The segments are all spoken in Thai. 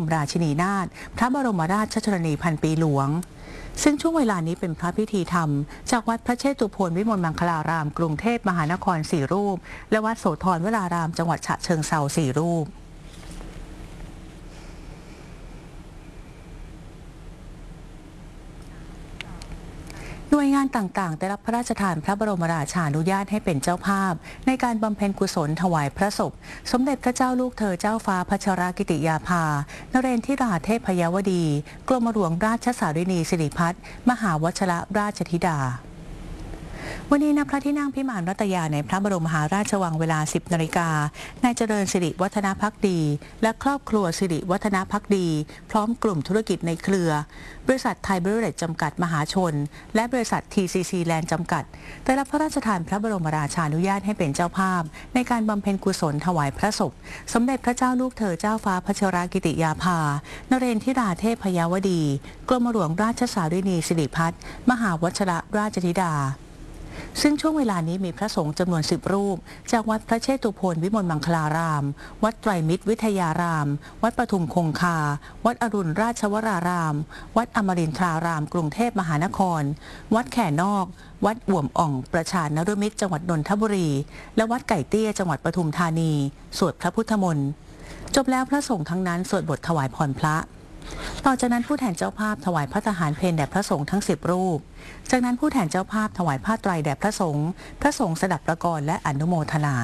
ราชินีนาถพระบรมราชชนนีพันปีหลวงซึ่งช่วงเวลานี้เป็นพระพิธีธรรมจากวัดพระเชตุพนวิมลมังคลารามกรุงเทพมหานคร4 รูปและวัดโสธรวรารามจังหวัดฉะเชิงเทรา4 รูปหน่วยงานต่างๆได้รับพระราชทานพระบรมราชานุญาตให้เป็นเจ้าภาพในการบำเพ็ญกุศลถวายพระศพสมเด็จพระเจ้าลูกเธอเจ้าฟ้าพัชรกิติยาภานเรนทิราเทพยวดีกรมหลวงราชสารินีสิริพัฒน์มหาวชิรราชธิดาวันนี้ณพระที่นั่งพิมานรัตยาในพระบรมมหาราชวังเวลา 10 นาฬิกานายเจริญสิริวัฒนภักดีและครอบครัวสิริวัฒนภักดีพร้อมกลุ่มธุรกิจในเครือบริษัทไทยเบเวอเรจจำกัดมหาชนและบริษัท TCC แลนด์จำกัดได้รับพระราชทานพระบรมราชานุญาตให้เป็นเจ้าภาพในการบำเพ็ญกุศลถวายพระศพสมเด็จพระเจ้าลูกเธอเจ้าฟ้าพัชรกิติยาภานเรนทิราเทพยวดีกรมหลวงราชสารินีสิริพัฒน์มหาวชิรราชธิดาซึ่งช่วงเวลานี้มีพระสงฆ์จำนวน10 รูปจากวัดพระเชตุพนวิมลมังคลารามวัดไตรมิตรวิทยารามวัดปทุมคงคาวัดอรุณราชวรารามวัดอมรินทรารามกรุงเทพมหานครวัดแข่นอกวัดอ่วมอ่องประชานฤมิตรจังหวัดนนทบุรีและวัดไก่เตี้ยจังหวัดปทุมธานีสวดพระพุทธมนต์จบแล้วพระสงฆ์ทั้งนั้นสวดบทถวายพรพระต่อจากนั้นผู้แทนเจ้าภาพถวายพระทหารเพลแด่พระสงฆ์ทั้ง10 รูปจากนั้นผู้แทนเจ้าภาพถวายผ้าไตรแด่พระสงฆ์สดับประกรณ์และอนุโมทนา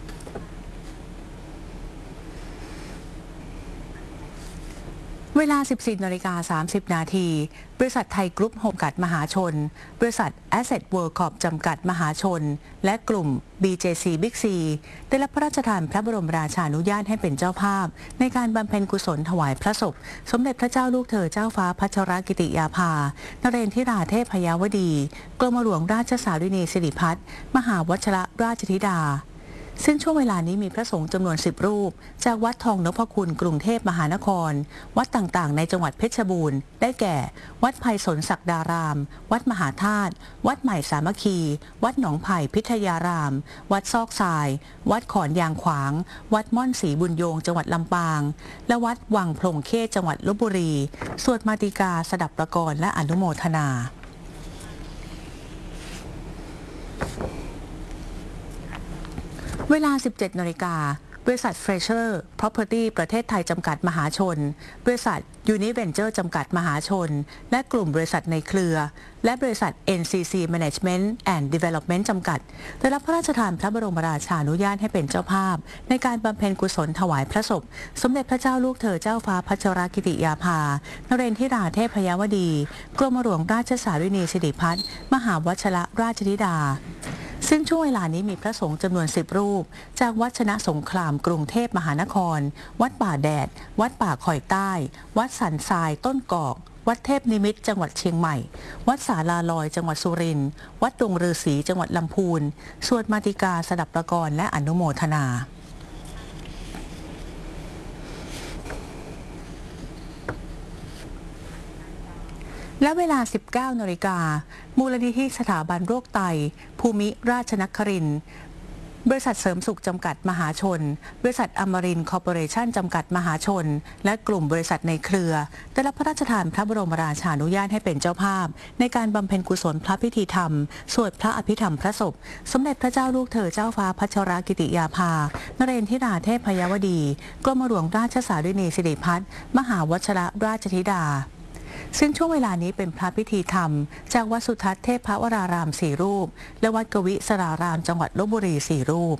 เวลา 14:30 นาทีบริษัทไทยกรุ๊ปจำกัดมหาชนบริษัท Asset World Corp จำกัดมหาชนและกลุ่ม BJC Big C ได้รับพระราชทานพระบรมราชานุญาตให้เป็นเจ้าภาพในการบำเพ็ญกุศลถวายพระศพสมเด็จพระเจ้าลูกเธอเจ้าฟ้าพัชรกิติยาภานเรนทิราเทพยวดีกรมหลวงราชสารินีสิริพัฒน์มหาวชิรราชธิดาซึ่งช่วงเวลานี้มีพระสงฆ์จำนวน10 รูปจากวัดทองนพคุณกรุงเทพมหานครวัดต่างๆในจังหวัดเพชรบูรณ์ได้แก่วัดไผ่สนศักดารามวัดมหาธาตุวัดใหม่สามัคคีวัดหนองไผ่พิทยารามวัดซอกทรายวัดขอนยางขวางวัดม่อนศรีบุญโยงจังหวัดลำปางและวัดวังพลงเขตจังหวัดลพบุรีสวดมาติกาสดับประกรณ์และอนุโมทนาเวลา 17 นาฬิกาบริษัท Fresher Property ประเทศไทยจำกัดมหาชนบริษัท Univenture จำกัดมหาชนและกลุ่มบริษัทในเครือและบริษัท NCC Management and Development จำกัดได้รับพระราชทานพระบรมราชานุญาตให้เป็นเจ้าภาพในการบำเพ็ญกุศลถวายพระศพสมเด็จพระเจ้าลูกเธอเจ้าฟ้าพัชรกิติยาภานเรนทิราเทพยวดีกรมหลวงราชสารินีสิริพัฒน์มหาวชิรราชธิดาซึ่งช่วงเวลานี้มีพระสงฆ์จำนวน10 รูปจากวัดชนะสงครามกรุงเทพมหานครวัดป่าแดดวัดป่าคอยใต้วัดสันทรายต้นกอกวัดเทพนิมิตรจังหวัดเชียงใหม่วัดศาลาลอยจังหวัดสุรินทร์วัดดงฤาษีจังหวัดลำพูนสวดมาติกาสดับประกรณ์และอนุโมทนาและเวลา 19 นาฬิกามูลนิธิสถาบันโรคไตภูมิราชนครินทร์บริษัทเสริมสุขจำกัดมหาชนบริษัทอมรินทร์คอร์ปอเรชั่นจำกัดมหาชนและกลุ่มบริษัทในเครือได้รับพระราชทานพระบรมราชานุญาตให้เป็นเจ้าภาพในการบำเพ็ญกุศลพระพิธีธรรมสวดพระอภิธรรมพระศพสมเด็จพระเจ้าลูกเธอเจ้าฟ้าพัชรกิติยาภานเรนทิราเทพยวดีกรมหลวงราชสารินีสิริพัฒน์มหาวชิรราชธิดาซึ่งช่วงเวลานี้เป็นพระพิธีธรรมจากวัดสุทัศน์เทพวราราม4 รูปและวัดกวิสรารามจังหวัดลพบุรี4 รูป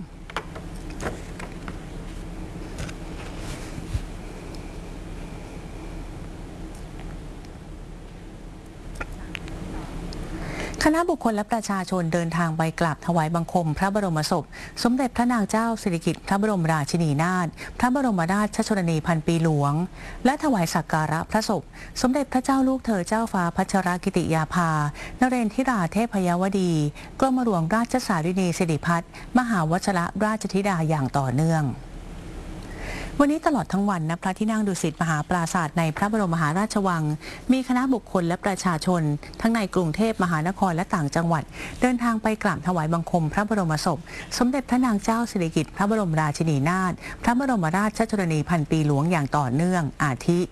คณะบุคคลและประชาชนเดินทางไปกราบถวายบังคมพระบรมศพสมเด็จพระนางเจ้าสิริกิติ์พระบรมราชินีนาถพระบรมราชชนนีพันปีหลวงและถวายสักการะพระศพสมเด็จพระเจ้าลูกเธอเจ้าฟ้าพัชรกิติยาภานเรนทิราเทพยวดีกรมหลวงราชสารินีสิริพัฒน์มหาวชิรราชธิดาอย่างต่อเนื่องวันนี้ตลอดทั้งวันณพระที่นั่งดุสิตมหาปราสาทในพระบรมมหาราชวังมีคณะบุคคลและประชาชนทั้งในกรุงเทพมหานครและต่างจังหวัดเดินทางไปกราบถวายบังคมพระบรมศพสมเด็จพระนางเจ้าสิริกิติ์พระบรมราชินีนาถพระบรมราชชนนีพันปีหลวงอย่างต่อเนื่องอาทิ